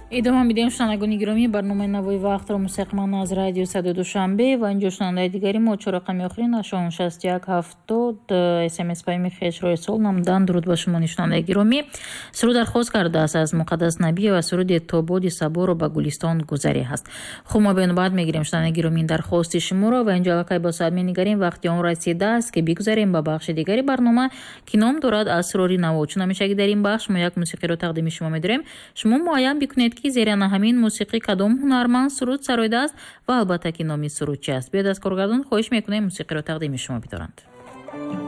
идома медиҳем шунавандагони гиромӣ барномаи навои вақтро мусиқиман аз радио Садои Душанбе ва инҷо шунавандаи дигари мо 4 рақами охирин 8170 смс паёми хешро ирсол намудан. дуруд ба шумо шунавандаи гиромӣ. суруд дархост кардааст аз Муқаддас Набиева суруди тободи саборо ба гулистон гузаре ҳаст. хуб мо бенобат мегирем шунавандаи гиромӣ дархости шуморо ва инҷо аллакай ба соат менигарем вақти он расидааст ки бигузарем ба бахши дигари барнома ки ном дорад асрори наво. чун ҳамеша ки дар ин бахш мо як мусиқиро тақдими шумо медорем, шумо муайян бикунед ки зери ана ҳамин мусиқӣ кадом ҳунарманд суруд сароидааст ва албатта ки номи суруд чи аст. биёед аз коргардон хоҳиш мекунем мусиқиро тақдими шумо бидоранд.